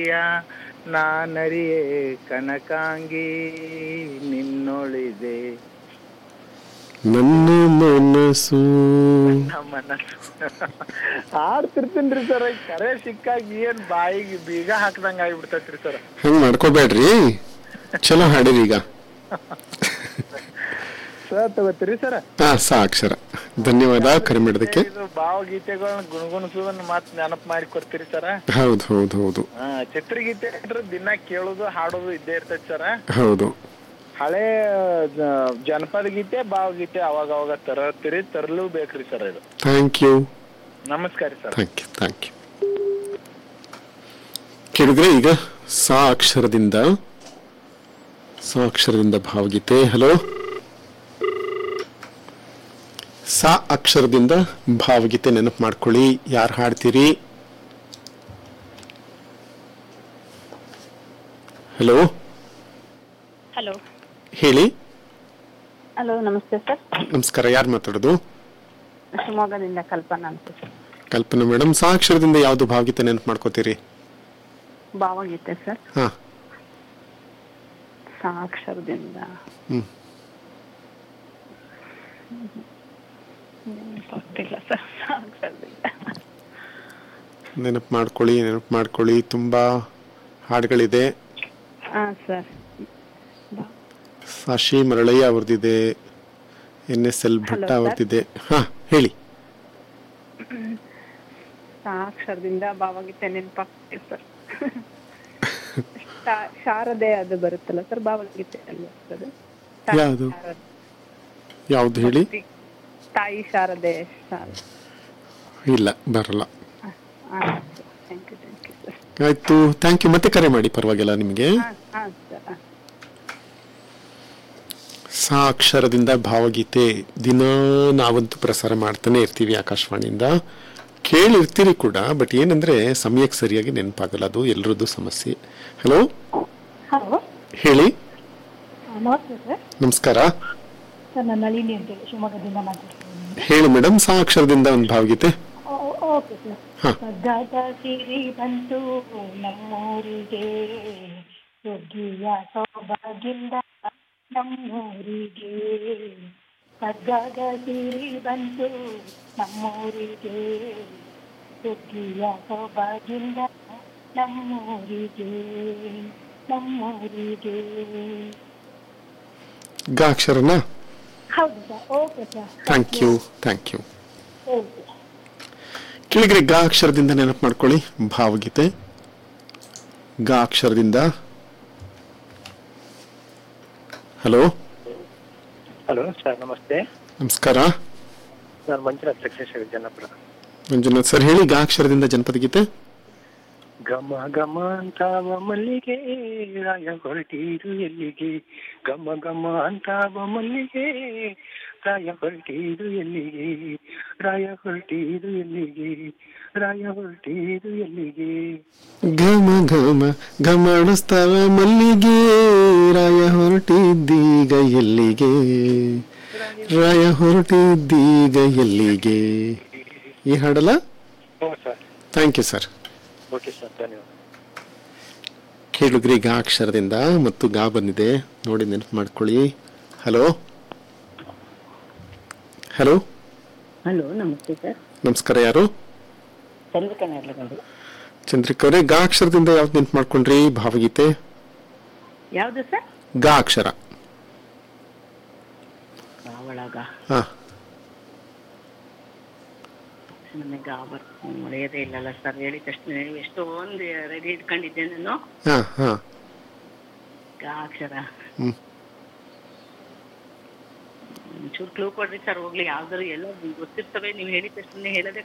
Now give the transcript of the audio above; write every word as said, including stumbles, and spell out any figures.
ನಾನರಿಯೇ ಕನಕಾಂಗಿ ನಿನ್ನೊಳಿದೆ ನನ್ನ ಮನಸ್ಸು. ನಮ್ಮ ಮನಸ್ಸು. ಹಾಡ್ತಿರ್ತೀನ್ರಿ ಸರ್, ಕರೆ ಸಿಕ್ಕಾಗ ಏನ್ ಬಾಯಿಗೆ ಬೀಗ ಹಾಕ್ದಂಗ ಆಗ್ಬಿಡ್ತೈತ್ರಿ ಸರ್. ಹಂಗ ಮಾಡ್ಕೋಬೇಡ್ರಿ, ಚಲೋ ಹಾಡಿರಿ ಈಗ. Sir ತಗೋತೀರಿ sir? ಹಾ, ಸಾಕ್ಷರ. ಧನ್ಯವಾದ ಕರೆ ಮಾಡಿದಕ್ಕೆ. ಇದು ಭಾವಗೀತೆಗಳನ್ನ ಗುಣಗುಣಿಸೋದನ್ನ ಮಾತ್ ನೆನಪು ಮಾಡಿ ಕೊಡ್ತೀರಿ ಸರ್? ಹೌದು ಹೌದು ಹೌದು. ಹಾ, ಚಿತ್ರಗೀತೆ ಅಂದ್ರೆ ದಿನ ಕೇಳೋದು ಹಾಡೋದು ಇದ್ದೇ ಇರ್ತೈತಿ ಸರ್. ಹೌದು. ಹಳೆ ಜನಪದ ಗೀತೆ ಭಾವಗೀತೆ ಅವಾಗ ಅವಾಗ ತರತ್ತೀರಿ, ತರಲು ಬೇಕ್ರಿ ಸರ್ ಇದು. Thank you. ನಮಸ್ಕಾರ sir. Thank you thank you. ಕೇಳಿದ್ರೆ ಈಗ ಸಾ ಅಕ್ಷರದಿಂದ ಸಾ ಅಕ್ಷರದಿಂದ ಭಾವಗೀತೆ. ಹಲೋ, ಸಾ ಅಕ್ಷರದಿಂದ ಭಾವಗೀತೆ ನೆನಪು ಮಾಡ್ಕೊಳ್ಳಿ. ಯಾರು ಹಾಡ್ತೀರಿ? ಹಲೋ ಹಲೋ ಹೇಳಿ. ಹಲೋ, ನಮಸ್ತೆ ಸರ್. ನಮಸ್ಕಾರ, ಯಾರು ಮಾತಾಡೋದು? ಶಿವಮೊಗ್ಗದಿಂದ ಕಲ್ಪನಾ ಅಂತ ಸರ್. ಕಲ್ಪನಾ ಮೇಡಮ್, ಸಾ ಅಕ್ಷರದಿಂದ ಯಾವ್ದು ಭಾವಗೀತೆ ನೆನಪು ಮಾಡ್ಕೋತೀರಿ? ಭಾವಗೀತೆ ಸರ್. ಹಾ, ಸಾಕ್ಷರದಿಂದ ಹ್ಮ್ ಗೊತ್ತಿಲ್ಲ ಸರ್. ಸಾಕ್ಷರದಿಂದ ನೆನಪು ಮಾಡ್ಕೊಳ್ಳಿ ನೆನಪು ಮಾಡ್ಕೊಳ್ಳಿ ತುಂಬಾ ಹಾಡುಗಳಿದೆ. ಹಾ sir. ಸಾಶಿ Maralayya ಅವ್ರದ್ದಿದೆ, N S L Bhatta ಅವ್ರದ್ದಿದೆ. ಹಾ ಹೇಳಿ. ಸಾಕ್ಷರದಿಂದ ಭಾವಗೀತೆ ನೆನಪಾಗ್ತೀವಿ ಸರ್. ಶಾರದೆ ಅದು ಬರುತ್ತಲ್ಲ ಸರ್, ಭಾವಗೀತೆ ಅಲ್ಲಿ ಬರ್ತದೆ. ಯಾವುದು ಯಾವ್ದು ಹೇಳಿ? ತಾಯಿ ಶಾರದೆ. ಶಾರದೆ ಇಲ್ಲ, ಬರಲ್ಲ. Thank you thank you sir. ಆಯ್ತು, ಥ್ಯಾಂಕ್ ಯು. ಮತ್ತೆ ಕರೆ ಮಾಡಿ, ಪರವಾಗಿಲ್ಲ ನಿಮಗೆ. ಹಾಂ ಸರ್. ಸಾ ಅಕ್ಷರದಿಂದ ಭಾವಗೀತೆ ದಿನ ನಾವಂತೂ ಪ್ರಸಾರ ಮಾಡ್ತಾನೆ ಇರ್ತೀವಿ ಆಕಾಶವಾಣಿಯಿಂದ. ಕೇಳಿರ್ತೀರಿ ಕೂಡ, ಬಟ್ ಏನಂದ್ರೆ ಸಮಯಕ್ಕೆ ಸರಿಯಾಗಿ ನೆನಪಾಗಲ್ಲ, ಅದು ಎಲ್ಲರದ್ದು ಸಮಸ್ಯೆ. ಹಲೋ ಹಲೋ, ಹೇಳಿ. ನಮಸ್ತೆ ಸರ್. ನಮಸ್ಕಾರ ಸರ್, ನಾನು ನಳಿನಿ ಅಂತ ಹೇಳಿ ಶಿವಮೊಗ್ಗದಿಂದ ಮಾತಾಡ್ತೀನಿ. ಹೇಳಿ ಮೇಡಮ್, ಸಾ ಅಕ್ಷರದಿಂದ ಒಂದು ಭಾವಗೀತೆ. Okay sir. ಗದ ಸಿರಿ ಬಂತು ನಮ್ಮೂರಿಗೆ, ಸುಗ್ಗಿಯ ಸೌಭಾಗ್ಯದಿಂದ ನಮ್ಮೂರಿಗೆ. ಕಗ್ಗದ ಸಿರಿ ಬಂತು ನಮ್ಮೂರಿಗೆ, ಸುಗ್ಗಿಯ ಸೌಭಾಗ್ಯದಿಂದ ನಮ್ಮೂರಿಗೆ ನಮ್ಮೂರಿಗೆ. ಗ ಅಕ್ಷರನಾ? ಹೌದು sir. Okay sir. Thank you thank you. Okay. ಕೆಳಗಡೆ ಗ ಅಕ್ಷರದಿಂದ ನೆನಪು ಮಾಡ್ಕೊಳ್ಳಿ ಭಾವಗೀತೆ. ಗ ಅಕ್ಷರದಿಂದ. ಹಲೋ ಹಲೋ ಸರ್, ನಮಸ್ತೆ. ನಮಸ್ಕಾರ ಸರ್, ಮಂಜುನಾಥ್ ಸಕ್ಸೇಶ್ವರ ಜನಪದ. ಮಂಜುನಾಥ್ ಸರ್, ಹೇಳಿ. ಗ ಅಕ್ಷರದಿಂದ ಜನಪದ ಗೀತೆ. ಗಮ ಗಮ ಅಂತಾವ ಮಲ್ಲಿಗೆ ರಾಯ ಹೊರಟೀರು ಎಲ್ಲಿಗೆ, ಗಮ ಗಮ ಅಂತಾವ ಮಲ್ಲಿಗೆ ರಾಯ ಹೊರಟೀರು ಎಲ್ಲಿಗೆ, ರಾಯ ಹೊರಟೀರು ಎಲ್ಲಿಗೆ, ರಾಯ ಹೊರಟೀರು ಎಲ್ಲಿಗೆ. ಘಮ ಘಮ ಘಮಾಡಿಸ್ತಾವ ಮಲ್ಲಿಗೆ ರಾಯ ಹೊರಟಿದ್ದೀಗ ಎಲ್ಲಿಗೆ, ರಾಯ ಹೊರಟಿದ್ದೀಗ ಎಲ್ಲಿಗೆ. ಈ ಹಾಡಲ್ಲ? Thank you sir. Okay sir, ಧನ್ಯವಾದ. ಕೇಳಿದ್ರಿ ಗ ಅಕ್ಷರದಿಂದ, ಮತ್ತು ಗಾ ಬಂದಿದೆ ನೋಡಿ, ನೆನಪು ಮಾಡ್ಕೊಳ್ಳಿ. ಹಲೋ ಹಲೋ ಹಲೋ, ನಮಸ್ತೆ ಸರ್. ನಮಸ್ಕಾರ, ಯಾರು? ಚಂದ್ರಿಕಾ ನೇರ್ಲಗಂಡಿ. ಚಂದ್ರಿಕಾ ಅವರೇ, ಗ ಅಕ್ಷರದಿಂದ ಯಾವ್ದು ನೆನಪು ಮಾಡ್ಕೊಂಡ್ರಿ ಭಾವಗೀತೆ? ಯಾವುದು ಸರ್? ಗ ಅಕ್ಷರ. ಒಳಗ ಹಾ, ನನಗೆ ಆವರ್ ನಡೆಯೋದೇ ಇಲ್ಲಲ್ಲ ಸರ್. ಹೇಳಿದ ತಕ್ಷಣ ನೀವು ಎಷ್ಟೊಂದು ರೆಡಿ ಇಟ್ಕೊಂಡಿದ್ದೆ ನಾನು. ಹಾ ಹಾ ಗ ಅಕ್ಷರ. ಹ್ಮ್ ಚೂರು ಕ್ಲೂ ಕೊಡ್ರಿ ಸರ್, ಹೋಗ್ಲಿ. ಯಾವ್ದಾರು ಎಲ್ಲ ಗೊತ್ತಿರ್ತವೆ, ನೀವು ಹೇಳಿದ ತಕ್ಷಣ ಹೇಳೋದೇ